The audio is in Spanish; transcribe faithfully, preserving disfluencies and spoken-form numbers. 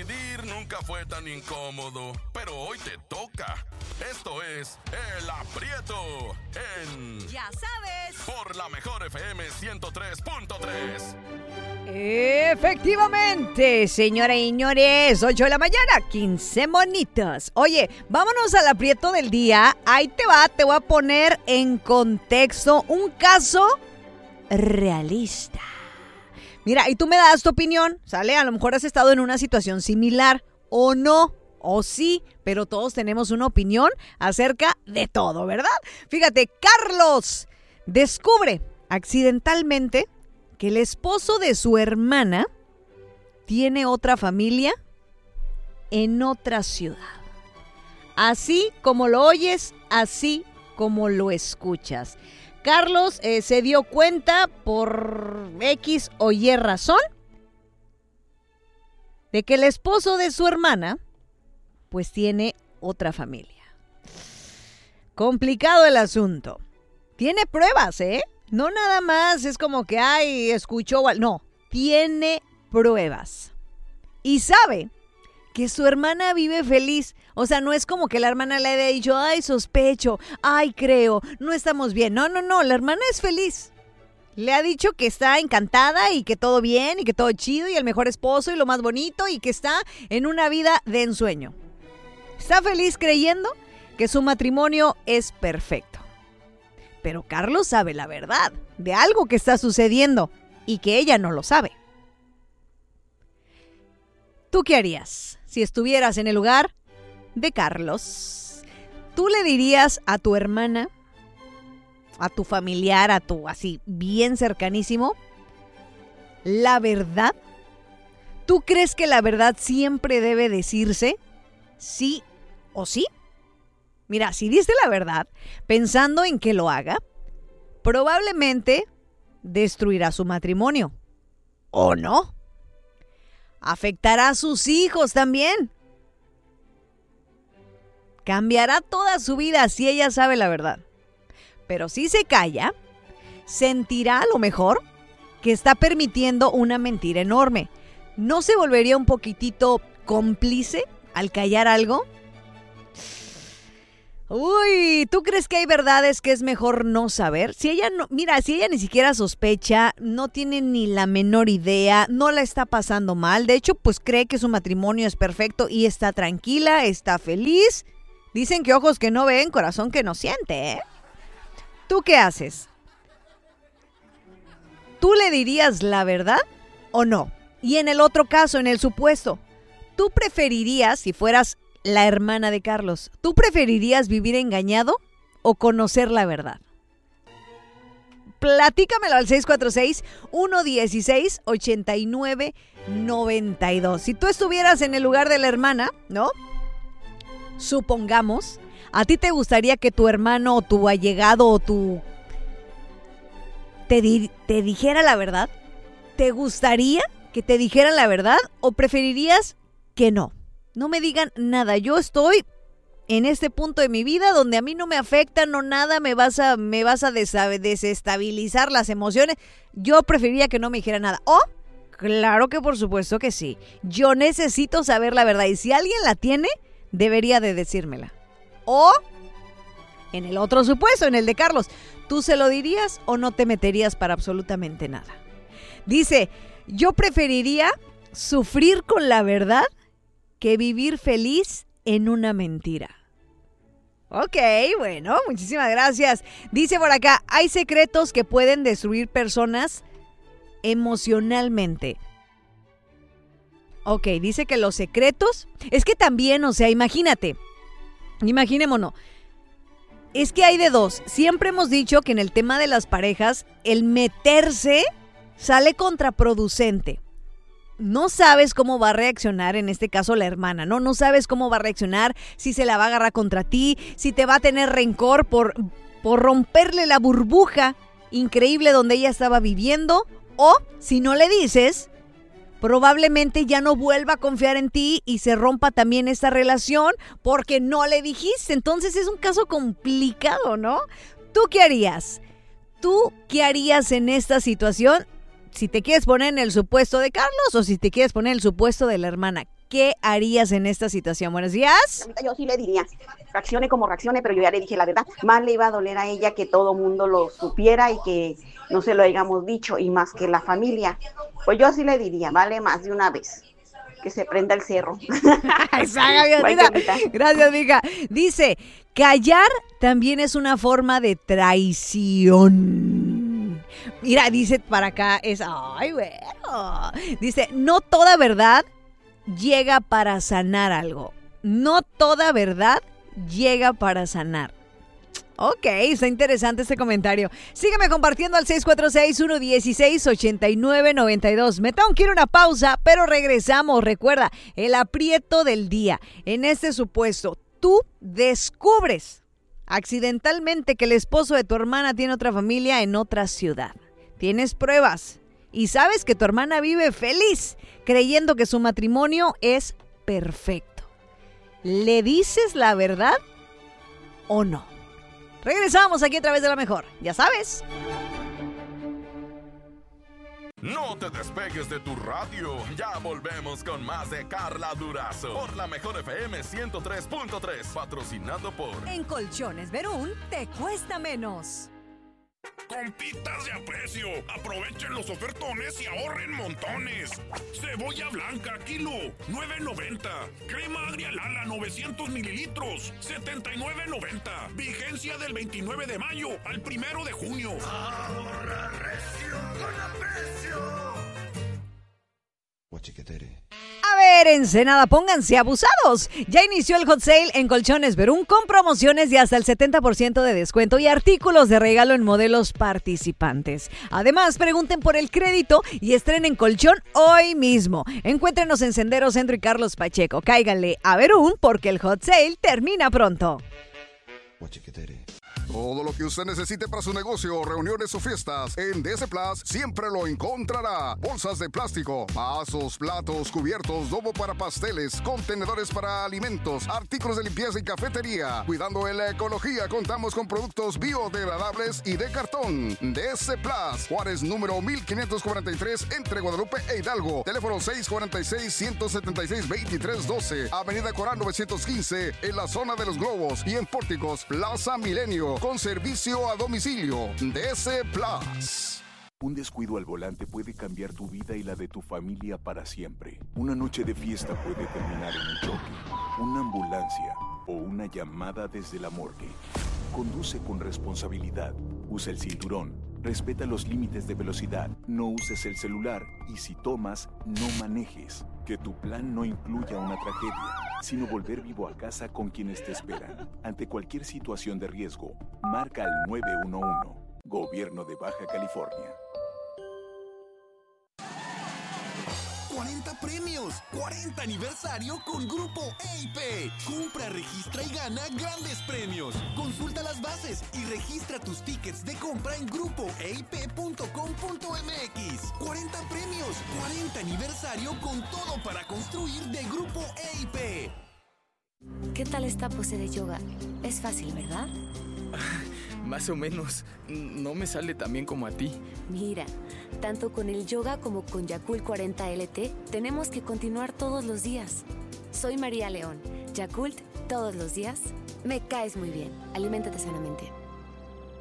Decidir nunca fue tan incómodo, pero hoy te toca. Esto es El Aprieto en... Ya sabes. Por la mejor F M ciento tres punto tres. Efectivamente, señoras y señores, ocho de la mañana, quince monitos. Oye, vámonos al aprieto del día. Ahí te va, te voy a poner en contexto un caso realista. Mira, y tú me das tu opinión, ¿sale? A lo mejor has estado en una situación similar o no, o sí, pero todos tenemos una opinión acerca de todo, ¿verdad? Fíjate, Carlos descubre accidentalmente que el esposo de su hermana tiene otra familia en otra ciudad. Así como lo oyes, así como lo escuchas. Carlos eh, se dio cuenta por X o Y razón de que el esposo de su hermana pues tiene otra familia. Complicado el asunto. Tiene pruebas, ¿eh? No nada más es como que, ay, escuchó. No, tiene pruebas. Y sabe que su hermana vive feliz. O sea, no es como que la hermana le haya dicho, ay, sospecho, ay, creo, no estamos bien. No, no, no, la hermana es feliz. Le ha dicho que está encantada y que todo bien y que todo chido y el mejor esposo y lo más bonito y que está en una vida de ensueño. Está feliz creyendo que su matrimonio es perfecto. Pero Carlos sabe la verdad de algo que está sucediendo y que ella no lo sabe. ¿Tú qué harías si estuvieras en el lugar de Carlos? ¿Tú le dirías a tu hermana, a tu familiar, a tu así bien cercanísimo, la verdad? ¿Tú crees que la verdad siempre debe decirse sí o sí? Mira, si dice la verdad, pensando en que lo haga, probablemente destruirá su matrimonio. ¿O no? Afectará a sus hijos también. Cambiará toda su vida si ella sabe la verdad. Pero si se calla, sentirá a lo mejor que está permitiendo una mentira enorme. ¿No se volvería un poquitito cómplice al callar algo? Uy, ¿tú crees que hay verdades que es mejor no saber? Si ella no, mira, si ella ni siquiera sospecha, no tiene ni la menor idea, no la está pasando mal, de hecho, pues cree que su matrimonio es perfecto y está tranquila, está feliz. Dicen que ojos que no ven, corazón que no siente, ¿eh? ¿Tú qué haces? ¿Tú le dirías la verdad o no? Y en el otro caso, en el supuesto, ¿tú preferirías, si fueras la hermana de Carlos, ¿tú preferirías vivir engañado o conocer la verdad? Platícamelo al seis cuatro seis, uno uno seis, ocho nueve nueve dos. Si tú estuvieras en el lugar de la hermana, ¿no? Supongamos, ¿a ti te gustaría que tu hermano o tu allegado o tu te, di- te dijera la verdad? ¿Te gustaría que te dijera la verdad o preferirías que no? No me digan nada, yo estoy en este punto de mi vida donde a mí no me afecta, no nada, me vas a, me vas a desa- desestabilizar las emociones. Yo preferiría que no me dijera nada. ¿O? Claro que por supuesto que sí. Yo necesito saber la verdad y si alguien la tiene, debería de decírmela. O, en el otro supuesto, en el de Carlos, ¿tú se lo dirías o no te meterías para absolutamente nada? Dice, yo preferiría sufrir con la verdad que vivir feliz en una mentira. Ok, bueno, muchísimas gracias. Dice por acá, hay secretos que pueden destruir personas emocionalmente. Ok, dice que los secretos, es que también, o sea, imagínate, imaginémonos, es que hay de dos. Siempre hemos dicho que en el tema de las parejas, el meterse sale contraproducente. No sabes cómo va a reaccionar, en este caso la hermana, ¿no? No sabes cómo va a reaccionar, si se la va a agarrar contra ti, si te va a tener rencor por, por romperle la burbuja increíble donde ella estaba viviendo, o si no le dices, probablemente ya no vuelva a confiar en ti y se rompa también esta relación porque no le dijiste. Entonces es un caso complicado, ¿no? ¿Tú qué harías? ¿Tú qué harías en esta situación? Si te quieres poner en el supuesto de Carlos o si te quieres poner en el supuesto de la hermana, ¿qué harías en esta situación? Buenos días. Yo sí le diría, reaccione como reaccione, pero yo ya le dije la verdad. Más le iba a doler a ella que todo mundo lo supiera y que no se lo hayamos dicho, y más que la familia. Pues yo sí le diría, vale más de una vez. Que se prenda el cerro. Gracias, mija. Dice, callar también es una forma de traición. Mira, dice para acá, es, ay, bueno. Dice, no toda verdad llega para sanar algo. No toda verdad llega para sanar. Ok, está interesante este comentario. Sígueme compartiendo al seis cuatro seis, uno uno seis, ocho nueve nueve dos. Me tengo que ir a una pausa, pero regresamos. Recuerda, el aprieto del día. En este supuesto, tú descubres accidentalmente que el esposo de tu hermana tiene otra familia en otra ciudad. Tienes pruebas y sabes que tu hermana vive feliz, creyendo que su matrimonio es perfecto. ¿Le dices la verdad o no? Regresamos aquí a través de La Mejor, ya sabes. No te despegues de tu radio. Ya volvemos con más de Carla Durazo por La Mejor F M ciento tres punto tres, patrocinado por En Colchones Verún te cuesta menos. Compitas de aprecio, aprovechen los ofertones y ahorren montones. Cebolla blanca, kilo, nueve noventa. Crema agria Lala, novecientos mililitros, setenta y nueve noventa. Vigencia del veintinueve de mayo al primero de junio. Ahorra recio con aprecio. Guachiquetere. A ver, Ensenada, pónganse abusados. Ya inició el hot sale en Colchones Verún con promociones de hasta el setenta por ciento de descuento y artículos de regalo en modelos participantes. Además, pregunten por el crédito y estrenen colchón hoy mismo. Encuéntrenos en Sendero Centro y Carlos Pacheco. Cáiganle a Verún porque el hot sale termina pronto. Todo lo que usted necesite para su negocio, reuniones o fiestas, en D S Plus siempre lo encontrará. Bolsas de plástico, vasos, platos, cubiertos, domo para pasteles, contenedores para alimentos, artículos de limpieza y cafetería. Cuidando en la ecología, contamos con productos biodegradables y de cartón. D S Plus, Juárez número mil quinientos cuarenta y tres, entre Guadalupe e Hidalgo. Teléfono seis cuatro seis, uno siete seis, dos tres uno dos. Avenida Corán novecientos quince, en la zona de los Globos. Y en Pórticos, Plaza Milenio, con servicio a domicilio. D S Plus. Un descuido al volante puede cambiar tu vida y la de tu familia para siempre. Una noche de fiesta puede terminar en un choque, una ambulancia o una llamada desde la morgue. Conduce con responsabilidad. Usa el cinturón. Respeta los límites de velocidad. No uses el celular. Y si tomas, no manejes. Que tu plan no incluya una tragedia, sino volver vivo a casa con quienes te esperan. Ante cualquier situación de riesgo, marca al nueve uno uno. Gobierno de Baja California. cuarenta premios, cuarenta aniversario con Grupo E I P. Compra, registra y gana grandes premios. Consulta las bases y registra tus tickets de compra en grupo e i p punto com punto m x. cuarenta premios, cuarenta aniversario con todo para construir de Grupo E I P. ¿Qué tal esta pose de yoga? Es fácil, ¿verdad? Más o menos. No me sale tan bien como a ti. Mira, tanto con el yoga como con Yakult cuarenta L T, tenemos que continuar todos los días. Soy María León. Yakult, todos los días. Me caes muy bien. Aliméntate sanamente.